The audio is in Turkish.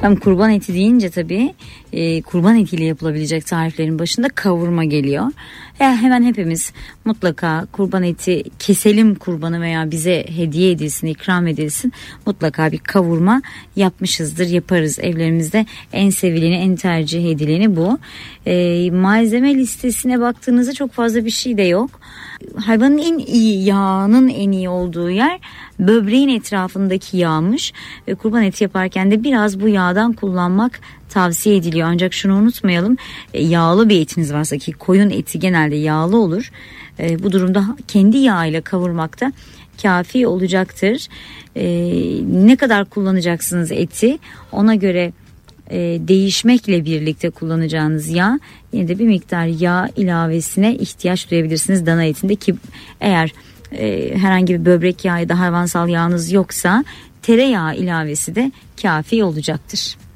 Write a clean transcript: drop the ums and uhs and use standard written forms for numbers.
Hem kurban eti deyince tabii kurban etiyle yapılabilecek tariflerin başında kavurma geliyor. Hemen hepimiz mutlaka kurban eti keselim, kurbanı veya bize hediye edilsin, ikram edilsin, mutlaka bir kavurma yapmışızdır, yaparız evlerimizde. En sevileni, en tercih edileni bu. Malzeme listesine baktığınızda çok fazla bir şey de yok. Hayvanın en iyi yağının en iyi olduğu yer böbreğin etrafındaki yağmış. Kurban eti yaparken de biraz bu yağdan kullanmak tavsiye ediliyor. Ancak şunu unutmayalım, yağlı bir etiniz varsa, ki koyun eti genelde yağlı olur, bu durumda kendi yağıyla kavurmakta kafi olacaktır. Ne kadar kullanacaksınız eti, ona göre değişmekle birlikte kullanacağınız yağ, yine de bir miktar yağ ilavesine ihtiyaç duyabilirsiniz dana etinde. Ki eğer herhangi bir böbrek yağı ya da hayvansal yağınız yoksa tereyağı ilavesi de kafi olacaktır.